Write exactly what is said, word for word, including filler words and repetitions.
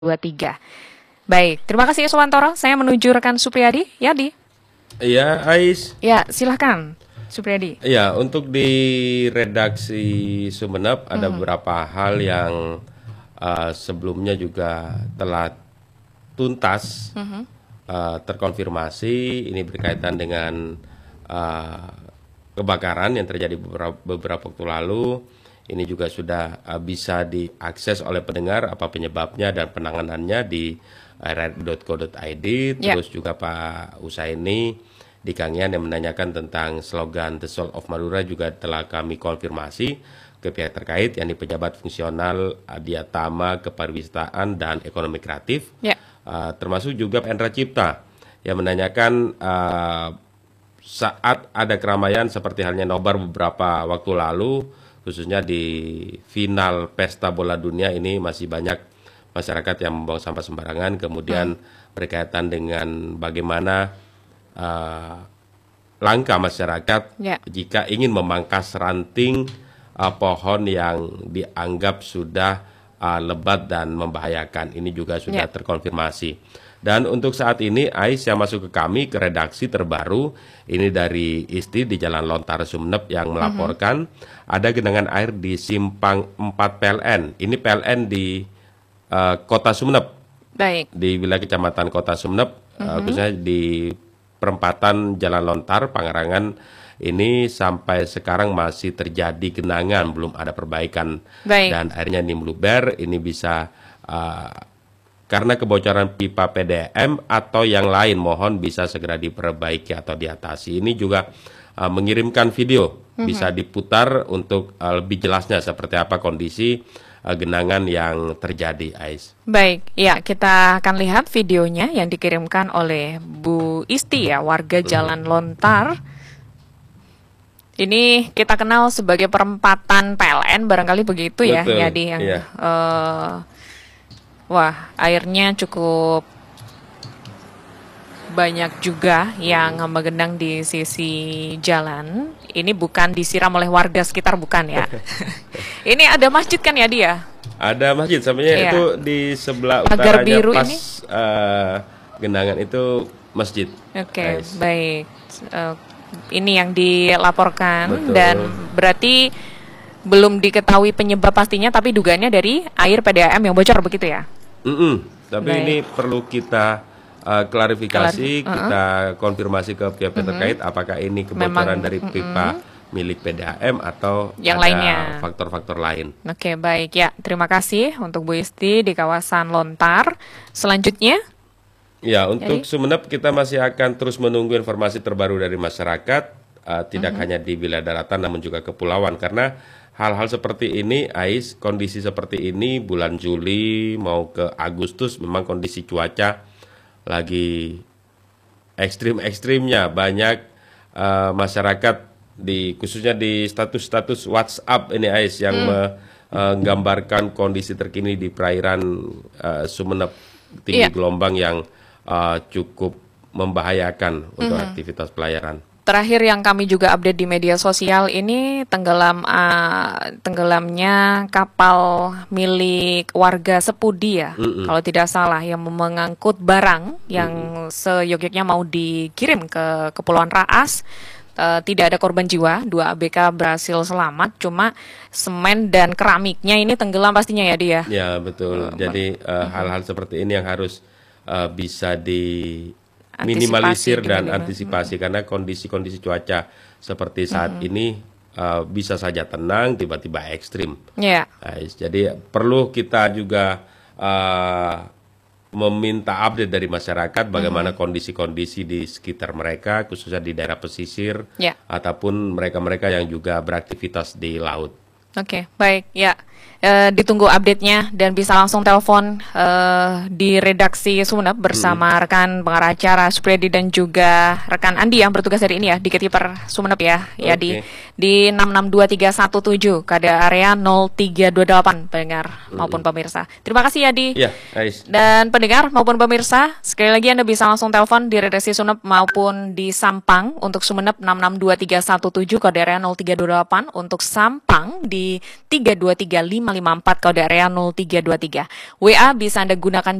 dua tiga. Baik, terima kasih Sumantoro. Saya menuju rekan Supriyadi. Yadi. Iya, Ais. Ya, silahkan Supriyadi. Iya, untuk di redaksi Sumeneb ada Hmm. beberapa hal yang uh, sebelumnya juga telah tuntas Mhm. uh, terkonfirmasi. Ini berkaitan dengan uh, kebakaran yang terjadi beberapa, beberapa waktu lalu. Ini juga sudah uh, bisa diakses oleh pendengar apa penyebabnya dan penanganannya di r r i dot co dot i d. Ya. Terus juga Pak Usaini di Kangian yang menanyakan tentang slogan The Soul of Madura juga telah kami konfirmasi ke pihak terkait, yakni pejabat fungsional Adiatama Kepariwisataan dan Ekonomi Kreatif. Ya. Uh, termasuk juga Pak Endra Cipta yang menanyakan uh, saat ada keramaian seperti halnya nobar beberapa waktu lalu, khususnya di final pesta bola dunia ini masih banyak masyarakat yang membuang sampah sembarangan, kemudian hmm. berkaitan dengan bagaimana uh, langkah masyarakat Ya. jika ingin memangkas ranting uh, pohon yang dianggap sudah uh, lebat dan membahayakan. Ini juga sudah Ya. terkonfirmasi. Dan untuk saat ini Ais yang masuk ke kami ke redaksi terbaru ini dari Isti di Jalan Lontar Sumeneb yang melaporkan mm-hmm. ada genangan air di simpang empat P L N. Ini P L N di uh, Kota Sumeneb. Baik. Di wilayah Kecamatan Kota Sumeneb, mm-hmm. uh, khususnya di perempatan Jalan Lontar Pangarangan ini sampai sekarang masih terjadi genangan, belum ada perbaikan. Baik. Dan airnya ini meluber, ini bisa uh, karena kebocoran pipa P D M atau yang lain, mohon bisa segera diperbaiki atau diatasi. Ini juga uh, mengirimkan video, mm-hmm. bisa diputar untuk uh, lebih jelasnya seperti apa kondisi uh, genangan yang terjadi, Ais. Baik, ya kita akan lihat videonya yang dikirimkan oleh Bu Isti ya, warga Jalan Lontar. Ini kita kenal sebagai perempatan P L N, barangkali begitu ya, Betul, Yadi, yang iya. uh, wah, airnya cukup banyak juga yang menggenang di sisi jalan. Ini bukan disiram oleh warga sekitar, bukan ya? Ini ada masjid kan ya dia? Ada masjid, sebenarnya Iya. itu di sebelah Pagar utaranya biru pas ini? uh, genangan itu masjid. Oke, Ais. baik. Uh, ini yang dilaporkan. Betul. Dan berarti belum diketahui penyebab pastinya, tapi dugaannya dari air P D A M yang bocor begitu ya? Mm-mm. Tapi Baik. ini perlu kita uh, klarifikasi, Klari- uh-uh. kita konfirmasi ke pihak Mm-hmm. terkait apakah ini kebocoran Memang, dari pipa milik P D A M atau Yang ada lainnya. faktor-faktor lain. Oke, baik ya. Terima kasih untuk Bu Isti di kawasan Lontar. Selanjutnya, Ya, untuk Jadi? Sumeneb kita masih akan terus menunggu informasi terbaru dari masyarakat, uh, tidak Mm-hmm. hanya di wilayah daratan namun juga kepulauan, karena hal-hal seperti ini, Ais, kondisi seperti ini bulan Juli mau ke Agustus memang kondisi cuaca lagi ekstrim-ekstrimnya. Banyak uh, masyarakat di khususnya di status-status WhatsApp ini, Ais, yang Hmm. menggambarkan kondisi terkini di perairan uh, Sumeneb, tinggi Iya. gelombang yang uh, cukup membahayakan untuk Mhm. aktivitas pelayaran. terakhir yang kami juga update di media sosial ini tenggelam uh, tenggelamnya kapal milik warga Sepudi ya, Mm-mm. kalau tidak salah, yang mengangkut barang yang seyogyanya mau dikirim ke Kepulauan Raas. Uh, tidak ada korban jiwa, dua A B K berhasil selamat, cuma semen dan keramiknya ini tenggelam pastinya ya dia. Ya betul. Jadi uh, hal-hal seperti ini yang harus uh, bisa diminimalisir Antisipasi, dan diminimal. antisipasi karena kondisi-kondisi cuaca seperti saat ini uh, bisa saja tenang, tiba-tiba ekstrim. Ya. Guys, jadi perlu kita juga uh, meminta update dari masyarakat bagaimana kondisi-kondisi di sekitar mereka, khususnya di daerah pesisir, Ya. ataupun mereka-mereka yang juga beraktivitas di laut. Oke, baik ya. E, ditunggu update-nya dan bisa langsung telepon e, di redaksi Sumeneb bersama rekan pengarah acara Supriyadi dan juga rekan Andi yang bertugas hari ini ya di Gatekeeper Sumeneb ya, ya di Oke. di enam enam dua tiga satu tujuh kode area nol tiga dua delapan pendengar maupun pemirsa. Terima kasih Yadi. Ya, Ais. Dan pendengar maupun pemirsa, sekali lagi Anda bisa langsung telepon di redaksi Sumeneb maupun di Sampang untuk Sumeneb enam enam dua tiga satu tujuh kode area nol tiga dua delapan, untuk Sampang di tiga dua tiga lima lima empat kode area nol tiga dua tiga. W A bisa Anda gunakan